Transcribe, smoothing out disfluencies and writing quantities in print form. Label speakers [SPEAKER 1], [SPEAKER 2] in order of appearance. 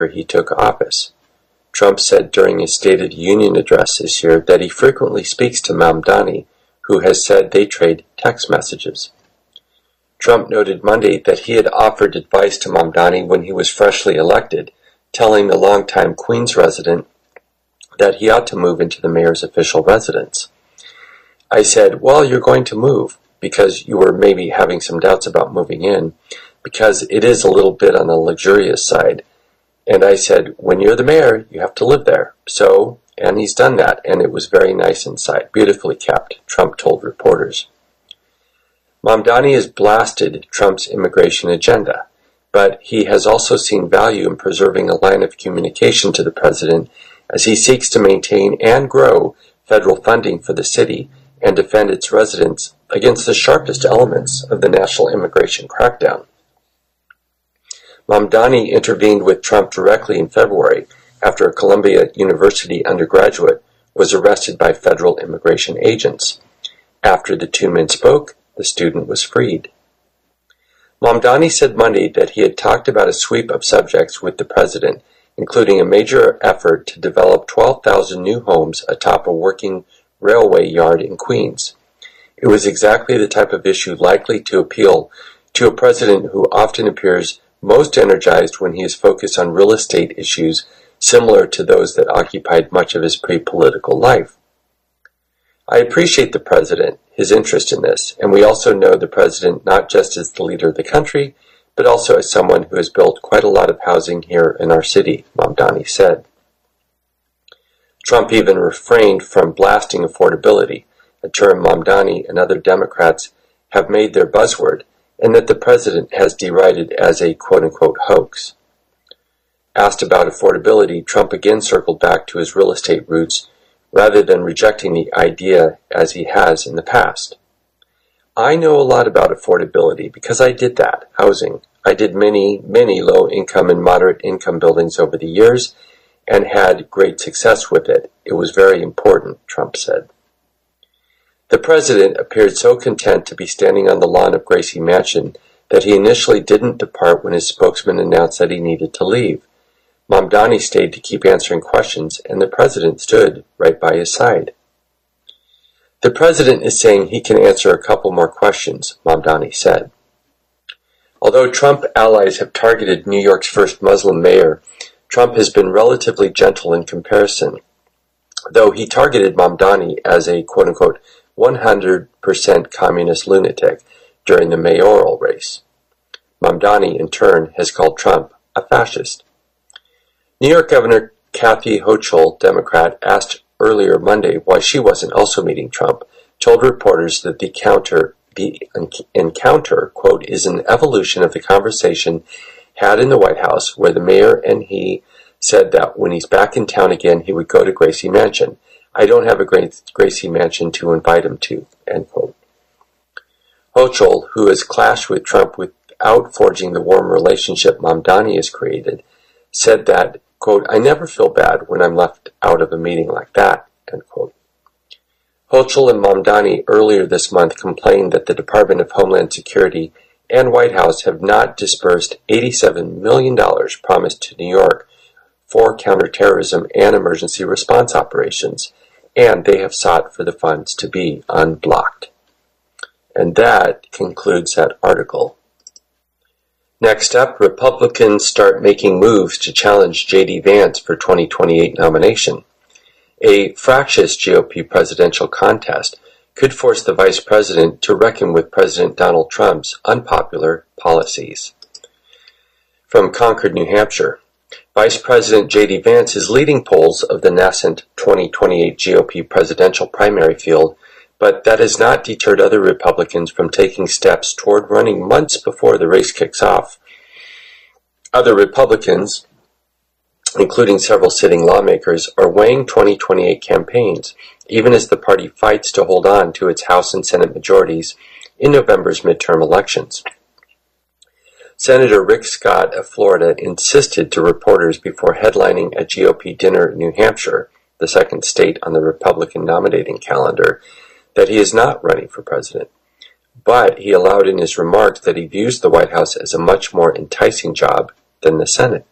[SPEAKER 1] he took office. Trump said during his State of the Union address this year that he frequently speaks to Mamdani, who has said they trade text messages. Trump noted Monday that he had offered advice to Mamdani when he was freshly elected, telling the longtime Queens resident that he ought to move into the mayor's official residence. I said, well, you're going to move, because you were maybe having some doubts about moving in, because it is a little bit on the luxurious side. And I said, when you're the mayor, you have to live there. So, and he's done that, and it was very nice inside, beautifully kept, Trump told reporters. Mamdani has blasted Trump's immigration agenda, but he has also seen value in preserving a line of communication to the president as he seeks to maintain and grow federal funding for the city and defend its residents against the sharpest elements of the national immigration crackdown. Mamdani intervened with Trump directly in February after a Columbia University undergraduate was arrested by federal immigration agents. After the two men spoke, the student was freed. Mamdani said Monday that he had talked about a sweep of subjects with the president, including a major effort to develop 12,000 new homes atop a working railway yard in Queens. It was exactly the type of issue likely to appeal to a president who often appears most energized when he is focused on real estate issues similar to those that occupied much of his pre-political life. I appreciate the president, his interest in this, and we also know the president not just as the leader of the country, but also as someone who has built quite a lot of housing here in our city, Mamdani said. Trump even refrained from blasting affordability, a term Mamdani and other Democrats have made their buzzword, and that the president has derided as a quote-unquote hoax. Asked about affordability, Trump again circled back to his real estate roots rather than rejecting the idea as he has in the past. I know a lot about affordability because I did that, housing. I did many low-income and moderate-income buildings over the years and had great success with it. It was very important, Trump said. The president appeared so content to be standing on the lawn of Gracie Mansion that he initially didn't depart when his spokesman announced that he needed to leave. Mamdani stayed to keep answering questions, and the president stood right by his side. The president is saying he can answer a couple more questions, Mamdani said. Although Trump allies have targeted New York's first Muslim mayor, Trump has been relatively gentle in comparison, though he targeted Mamdani as a quote-unquote 100% communist lunatic during the mayoral race. Mamdani, in turn, has called Trump a fascist. New York Governor Kathy Hochul, Democrat, asked earlier Monday why she wasn't also meeting Trump, told reporters that the encounter, quote, is an evolution of the conversation had in the White House where the mayor and he said that when he's back in town again, he would go to Gracie Mansion. I don't have a Gracie Mansion to invite him to, end quote. Hochul, who has clashed with Trump without forging the warm relationship Mamdani has created, said that, quote, I never feel bad when I'm left out of a meeting like that, end quote. Hochul and Mamdani earlier this month complained that the Department of Homeland Security and White House have not disbursed $87 million promised to New York for counterterrorism and emergency response operations, and they have sought for the funds to be unblocked. And that concludes that article. Next up, Republicans start making moves to challenge J.D. Vance for 2028 nomination. A fractious GOP presidential contest could force the vice president to reckon with President Donald Trump's unpopular policies. From Concord, New Hampshire, Vice President J.D. Vance is leading polls of the nascent 2028 GOP presidential primary field, but that has not deterred other Republicans from taking steps toward running months before the race kicks off. Other Republicans, including several sitting lawmakers, are weighing 2028 campaigns, even as the party fights to hold on to its House and Senate majorities in November's midterm elections. Senator Rick Scott of Florida insisted to reporters before headlining a GOP dinner in New Hampshire, the second state on the Republican nominating calendar, that he is not running for president. But he allowed in his remarks that he views the White House as a much more enticing job than the Senate.